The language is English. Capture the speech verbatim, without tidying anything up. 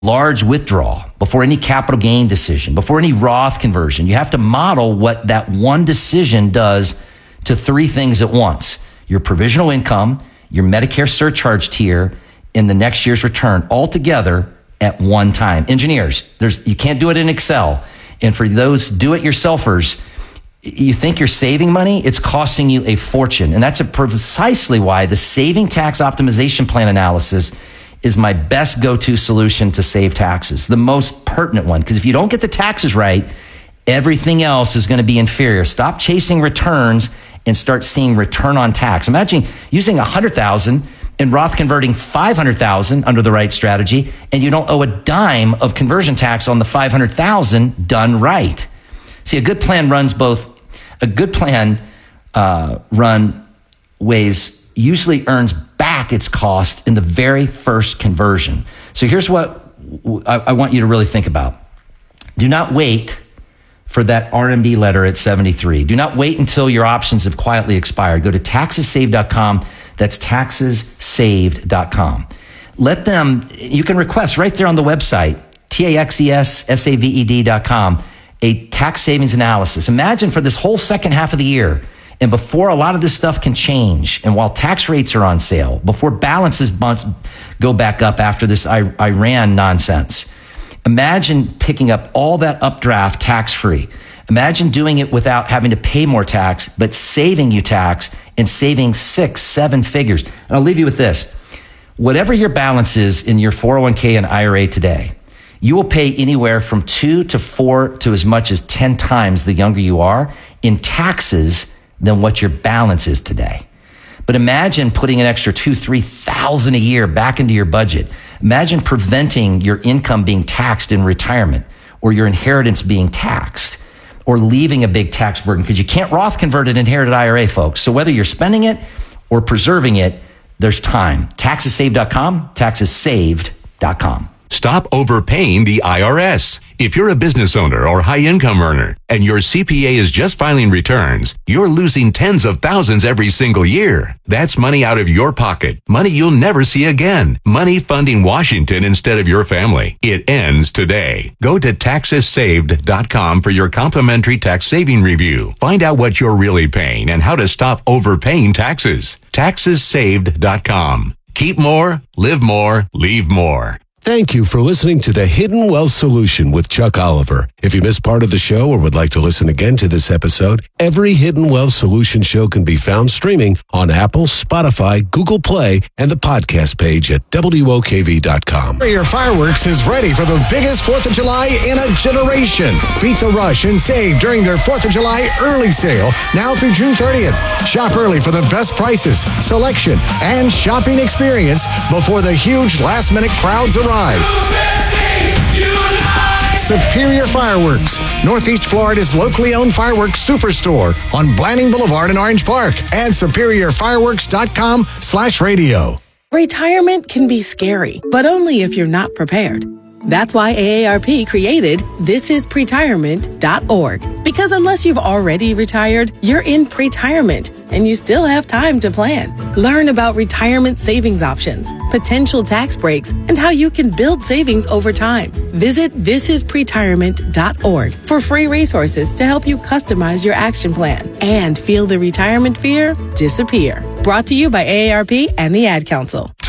large withdrawal, before any capital gain decision, before any Roth conversion. You have to model what that one decision does to three things at once: your provisional income, your Medicare surcharge tier, and the next year's return, all together at one time. Engineers, there's you can't do it in Excel. And for those do-it-yourselfers, you think you're saving money, it's costing you a fortune. And that's precisely why the Saving Tax Optimization Plan analysis is my best go-to solution to save taxes, the most pertinent one. Because if you don't get the taxes right, everything else is going to be inferior. Stop chasing returns and start seeing return on tax. Imagine using one hundred thousand dollars and Roth converting five hundred thousand dollars under the right strategy, and you don't owe a dime of conversion tax on the five hundred thousand dollars done right. See, a good plan runs both, a good plan uh, run ways usually earns back its cost in the very first conversion. So here's what I, I want you to really think about. Do not wait for that R M D letter at seventy-three. Do not wait until your options have quietly expired. Go to taxes saved dot com. That's taxes saved dot com. Let them, you can request right there on the website, T A X E S S A V E D dot com, a tax savings analysis. Imagine for this whole second half of the year, and before a lot of this stuff can change, and while tax rates are on sale, before balances go back up after this Iran nonsense, imagine picking up all that updraft tax-free. Imagine doing it without having to pay more tax, but saving you tax and saving six, seven figures. And I'll leave you with this. Whatever your balance is in your four oh one k and I R A today, you will pay anywhere from two to four to as much as ten times the younger you are in taxes than what your balance is today. But imagine putting an extra two, three thousand a year back into your budget. Imagine preventing your income being taxed in retirement, or your inheritance being taxed, or leaving a big tax burden, because you can't Roth convert an inherited I R A, folks. So whether you're spending it or preserving it, there's time. taxes saved dot com, taxes saved dot com. Stop overpaying the I R S. If you're a business owner or high-income earner and your C P A is just filing returns, you're losing tens of thousands every single year. That's money out of your pocket, money you'll never see again, money funding Washington instead of your family. It ends today. Go to taxes saved dot com for your complimentary tax saving review. Find out what you're really paying and how to stop overpaying taxes. taxes saved dot com. Keep more, live more, leave more. Thank you for listening to The Hidden Wealth Solution with Chuck Oliver. If you missed part of the show or would like to listen again to this episode, every Hidden Wealth Solution show can be found streaming on Apple, Spotify, Google Play, and the podcast page at W O K V dot com. Superior Fireworks is ready for the biggest fourth of July in a generation. Beat the rush and save during their fourth of July early sale now through June thirtieth. Shop early for the best prices, selection, and shopping experience before the huge last-minute crowds arrive. Superior Fireworks, Northeast Florida's locally owned fireworks superstore on Blanding Boulevard in Orange Park, and superior fireworks dot com slash radio. Retirement can be scary, but only if you're not prepared. That's why A A R P created this is pretirement dot org. Because unless you've already retired, you're in pretirement and you still have time to plan. Learn about retirement savings options, potential tax breaks, and how you can build savings over time. Visit this is pretirement dot org for free resources to help you customize your action plan and feel the retirement fear disappear. Brought to you by A A R P and the Ad Council.